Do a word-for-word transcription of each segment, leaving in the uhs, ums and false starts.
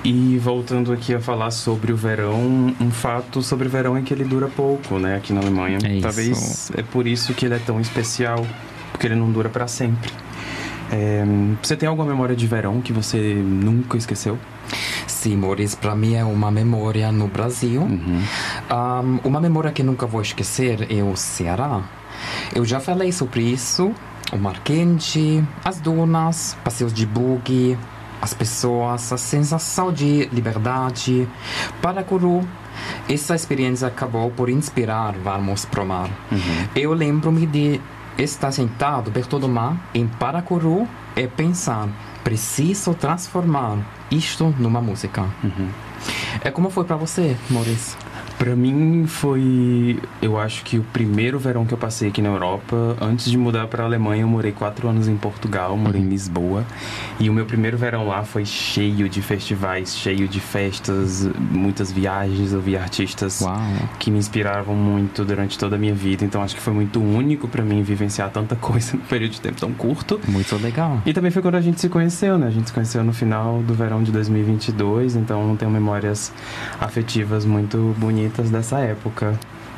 E voltando aqui a falar sobre o verão, um fato sobre o verão é que ele dura pouco, né, aqui na Alemanha. É isso. Talvez é por isso que ele é tão especial, porque ele não dura pra sempre. É, você tem alguma memória de verão que você nunca esqueceu? Sim, Maurício, para mim é uma memória no Brasil. Uhum. Um, uma memória que nunca vou esquecer é o Ceará. Eu já falei sobre isso. O mar quente, as dunas, passeios de buggy, as pessoas, a sensação de liberdade. Paracuru. Essa experiência acabou por inspirar Vamos pro Mar. Uhum. Eu lembro-me de estar sentado perto do mar em Paracuru e pensar: preciso transformar isto numa música. Uhum. É como foi pra você, Maurício? Pra mim foi, eu acho que o primeiro verão que eu passei aqui na Europa. Antes de mudar pra Alemanha, eu morei quatro anos em Portugal, morei em Lisboa. E o meu primeiro verão lá foi cheio de festivais, cheio de festas, muitas viagens. Eu vi artistas Uau. que me inspiravam muito durante toda a minha vida. Então acho que foi muito único pra mim vivenciar tanta coisa num período de tempo tão curto. Muito legal. E também foi quando a gente se conheceu, né? A gente se conheceu no final do verão de dois mil e vinte e dois, então tenho memórias afetivas muito bonitas dessa época.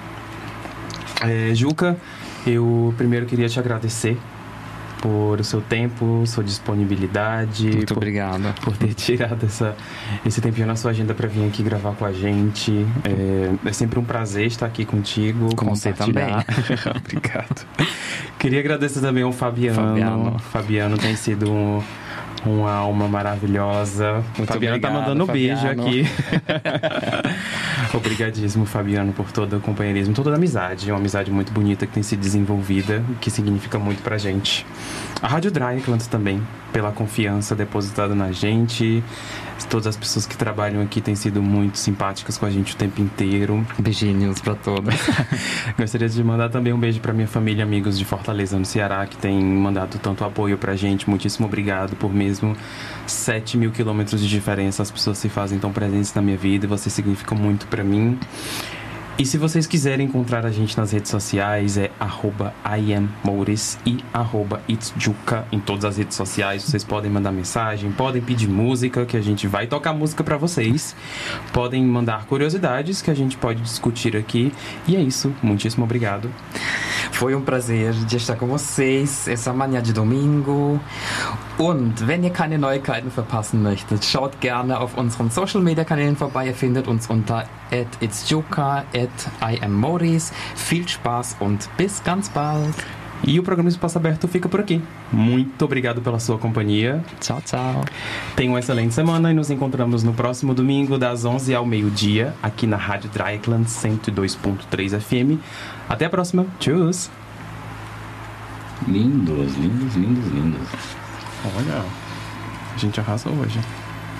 É, Juca, eu primeiro queria te agradecer por o seu tempo, sua disponibilidade. Muito por, obrigado. Por ter tirado essa, esse tempinho na sua agenda para vir aqui gravar com a gente. É, é sempre um prazer estar aqui contigo. Com você também. Obrigado. Queria agradecer também ao Fabiano. Fabiano. Fabiano tem sido um, uma alma maravilhosa. Muito o Fabiano obrigado, tá mandando Fabiano. beijo aqui. Obrigadíssimo, Fabiano, por todo o companheirismo, toda a amizade. É uma amizade muito bonita que tem sido desenvolvida, que significa muito pra gente. A Rádio Dreieckland também, pela confiança depositada na gente. Todas as pessoas que trabalham aqui têm sido muito simpáticas com a gente o tempo inteiro. Beijinhos pra todos. Gostaria de mandar também um beijo pra minha família e amigos de Fortaleza, no Ceará, que têm mandado tanto apoio pra gente. Muitíssimo obrigado por mesmo sete mil quilômetros de diferença. As pessoas se fazem tão presentes na minha vida e vocês significam muito pra mim. E se vocês quiserem encontrar a gente nas redes sociais, é arroba iammoris e arroba itsjuka em todas as redes sociais. Vocês podem mandar mensagem, podem pedir música, que a gente vai tocar música pra vocês. Podem mandar curiosidades, que a gente pode discutir aqui. E é isso, muitíssimo obrigado. Foi um prazer de estar com vocês essa manhã de domingo. Und wenn ihr keine Neuigkeiten verpassen möchtet, schaut gerne auf unseren Social Media Kanälen vorbei. Ihr findet uns unter at itsjuka, at iammoris. Viel Spaß und bis ganz bald. E o programa Espaço Aberto fica por aqui. Muito obrigado pela sua companhia. Tchau, tchau. Tenha uma excelente semana e nos encontramos no próximo domingo, das onze ao meio-dia, aqui na Rádio Dreieckland cento e dois ponto três F M. Até a próxima. Tchau. Lindos, lindos, lindos, lindos. Olha, a gente arrasou hoje.